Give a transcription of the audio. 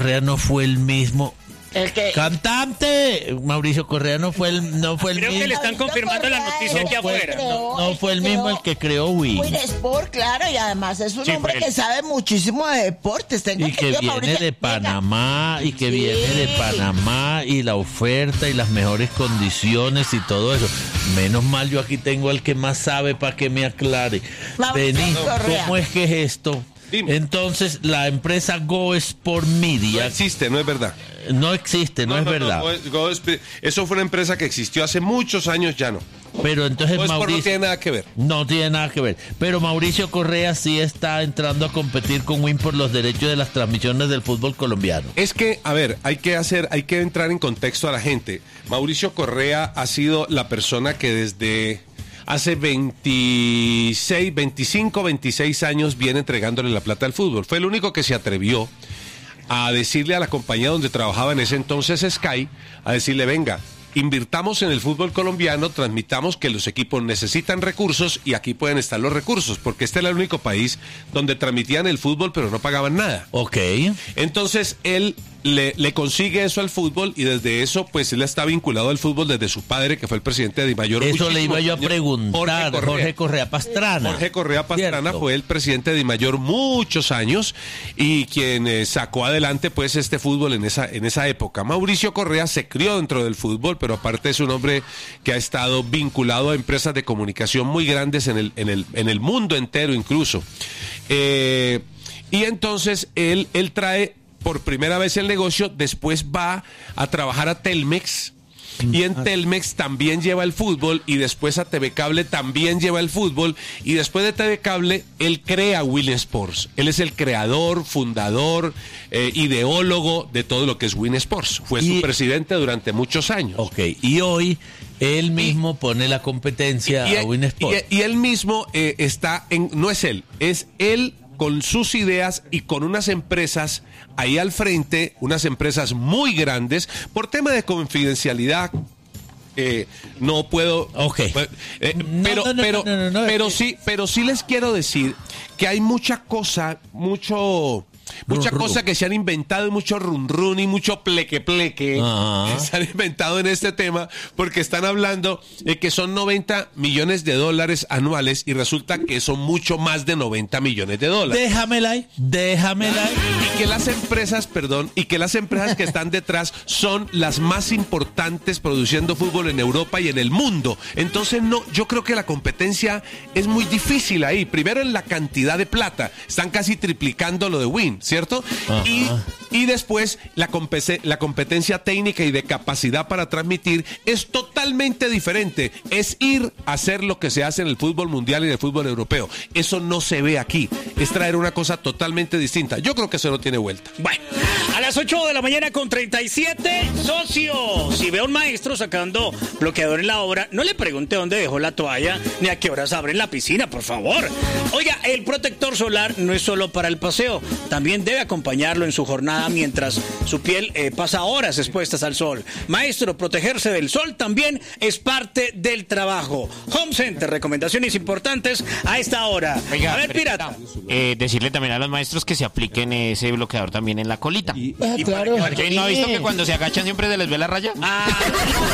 Correa no fue el mismo. ¿El qué? ¡Cantante! Mauricio Correa no fue el mismo. Creo que le están confirmando la noticia aquí afuera. No fue el mismo el que creó Win. Win Sport, claro, y además es un Sí, hombre fue él. que sabe muchísimo de deportes. Tengo Y que entendido, viene Mauricio, de Panamá, y que viene de Panamá, y la oferta y las mejores condiciones y todo eso. Menos mal yo aquí tengo al que más sabe para que me aclare. Mauricio Vení, Correa. ¿cómo es que es esto? Dime. Entonces, la empresa Go Sport Media No existe, no es verdad. no existe, no es verdad. Eso fue una empresa que existió hace muchos años, ya no. Pero entonces Go Sport no Mauricio... tiene nada que ver. No tiene nada que ver. Pero Mauricio Correa sí está entrando a competir con Win por los derechos de las transmisiones del fútbol colombiano. Es que, a ver, hay que entrar en contexto a la gente. Mauricio Correa ha sido la persona que desde hace 26 años viene entregándole la plata al fútbol. Fue el único que se atrevió a decirle a la compañía donde trabajaba en ese entonces, Sky, a decirle, venga, invirtamos en el fútbol colombiano, transmitamos que los equipos necesitan recursos y aquí pueden estar los recursos, porque este era el único país donde transmitían el fútbol pero no pagaban nada. Ok. Entonces él le consigue eso al fútbol y desde eso pues él está vinculado al fútbol desde su padre, que fue el presidente de Dimayor. Eso le iba yo a preguntar, Jorge Correa Pastrana. Jorge Correa Pastrana Cierto. fue el presidente de Dimayor muchos años y quien sacó adelante pues este fútbol en esa época. Mauricio Correa se crió dentro del fútbol, pero aparte es un hombre que ha estado vinculado a empresas de comunicación muy grandes en el mundo entero incluso. Y entonces él trae por primera vez el negocio, después va a trabajar a Telmex, y en Telmex también lleva el fútbol, y después a TV Cable también lleva el fútbol, y después de TV Cable él crea Win Sports. Él es el creador, fundador, ideólogo de todo lo que es Win Sports. Fue su presidente durante muchos años. Ok, y hoy él mismo pone la competencia a Win Sports. Y él mismo no es él con sus ideas y con unas empresas ahí al frente, unas empresas muy grandes, por tema de confidencialidad. No puedo. Okay. Pero sí les quiero decir que hay mucha cosa que se han inventado y mucho run y mucho pleque que se han inventado en este tema, porque están hablando de que son $90 millones anuales y resulta que son mucho más de $90 millones. Déjamela ahí. Y que las empresas que están detrás son las más importantes produciendo fútbol en Europa y en el mundo. Entonces yo creo que la competencia es muy difícil ahí. Primero en la cantidad de plata, están casi triplicando lo de Win, ¿cierto? Y después la competencia técnica y de capacidad para transmitir es totalmente diferente. Es ir a hacer lo que se hace en el fútbol mundial y en el fútbol europeo. Eso no se ve aquí. Es traer una cosa totalmente distinta. Yo creo que eso no tiene vuelta. Bueno, a las 8 de la mañana con 37, socio. Si ve a un maestro sacando bloqueador en la obra, no le pregunte dónde dejó la toalla ni a qué horas abren la piscina, por favor. Oiga, el protector solar no es solo para el paseo, también debe acompañarlo en su jornada mientras su piel pasa horas expuestas al sol. Maestro, protegerse del sol también es parte del trabajo. Home Center, recomendaciones importantes a esta hora. Oiga, a ver, pirata. Decirle también a los maestros que se apliquen ese bloqueador también en la colita. Claro. ¿No ha visto que cuando se agachan siempre se les ve la raya?